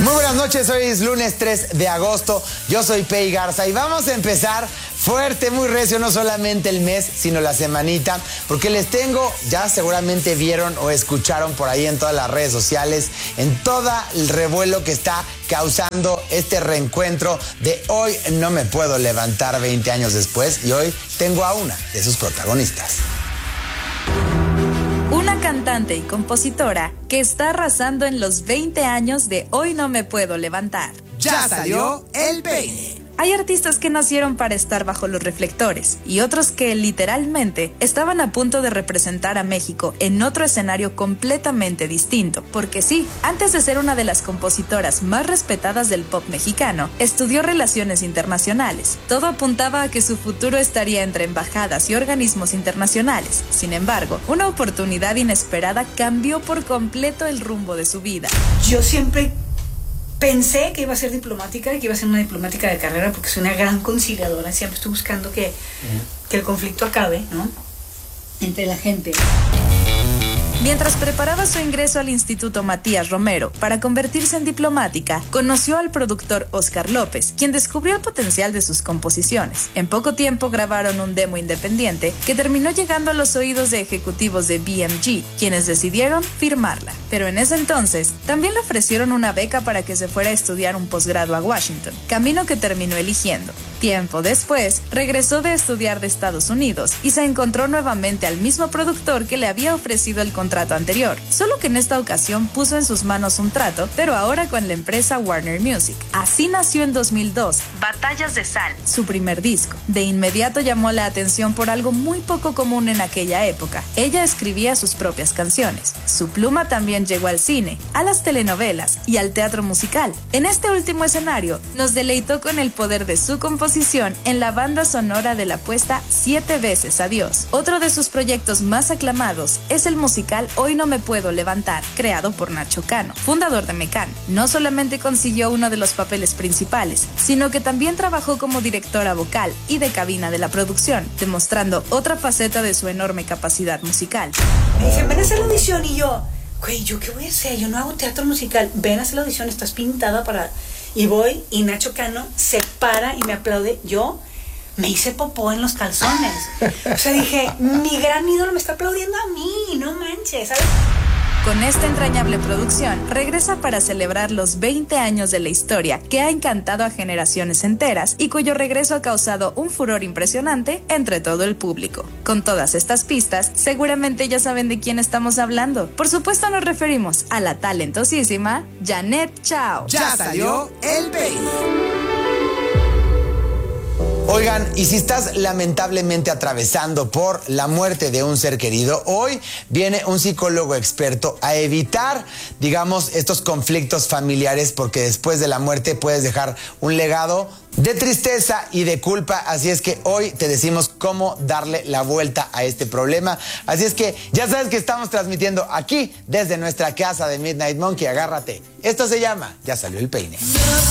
Muy buenas noches, hoy es lunes 3 de agosto, yo soy Pei Garza y vamos a empezar fuerte, muy recio, no solamente el mes, sino la semanita, porque les tengo, ya seguramente vieron o escucharon por ahí en todas las redes sociales, en todo el revuelo que está causando este reencuentro de Hoy No Me Puedo Levantar 20 años después, y hoy tengo a una de sus protagonistas. Una cantante y compositora que está arrasando en los 20 años de Hoy No Me Puedo Levantar. Ya salió el peine. Hay artistas que nacieron para estar bajo los reflectores y otros que literalmente estaban a punto de representar a México en otro escenario completamente distinto. Porque sí, antes de ser una de las compositoras más respetadas del pop mexicano, estudió relaciones internacionales. Todo apuntaba a que su futuro estaría entre embajadas y organismos internacionales. Sin embargo, una oportunidad inesperada cambió por completo el rumbo de su vida. Yo siempre pensé que iba a ser diplomática y que iba a ser una diplomática de carrera porque soy una gran conciliadora. Siempre estoy buscando que el conflicto acabe, ¿no? Entre la gente. Mientras preparaba su ingreso al Instituto Matías Romero para convertirse en diplomática, conoció al productor Oscar López, quien descubrió el potencial de sus composiciones. En poco tiempo grabaron un demo independiente que terminó llegando a los oídos de ejecutivos de BMG, quienes decidieron firmarla. Pero en ese entonces, también le ofrecieron una beca para que se fuera a estudiar un posgrado a Washington, camino que terminó eligiendo. Tiempo después, regresó de estudiar de Estados Unidos y se encontró nuevamente al mismo productor que le había ofrecido el contrato anterior, solo que en esta ocasión puso en sus manos un trato, pero ahora con la empresa Warner Music. Así nació en 2002 Batallas de Sal, su primer disco. De inmediato llamó la atención por algo muy poco común en aquella época. Ella escribía sus propias canciones. Su pluma también llegó al cine, a las telenovelas y al teatro musical. En este último escenario, nos deleitó con el poder de su composición en la banda sonora de la apuesta 7 veces Adiós. Otro de sus proyectos más aclamados es el musical Hoy No Me Puedo Levantar, creado por Nacho Cano, fundador de Mecano. No solamente consiguió uno de los papeles principales, sino que también trabajó como directora vocal y de cabina de la producción, demostrando otra faceta de su enorme capacidad musical. Me dicen, ven a hacer la audición, y yo, güey, ¿yo qué voy a hacer? Yo no hago teatro musical. Ven a hacer la audición, estás pintada para... Y voy, y Nacho Cano se para y me aplaude. Yo me hice popó en los calzones. O sea, dije, mi gran ídolo me está aplaudiendo a mí, no manches, ¿sabes? Con esta entrañable producción, regresa para celebrar los 20 años de la historia que ha encantado a generaciones enteras y cuyo regreso ha causado un furor impresionante entre todo el público. Con todas estas pistas, seguramente ya saben de quién estamos hablando. Por supuesto nos referimos a la talentosísima Janet Chao. Ya salió el peine. Oigan, y si estás lamentablemente atravesando por la muerte de un ser querido, hoy viene un psicólogo experto a evitar, digamos, estos conflictos familiares, porque después de la muerte puedes dejar un legado de tristeza y de culpa. Así es que hoy te decimos cómo darle la vuelta a este problema. Así es que ya sabes que estamos transmitiendo aquí desde nuestra casa de Midnight Monkey. Agárrate. Esto se llama Ya Salió el Peine.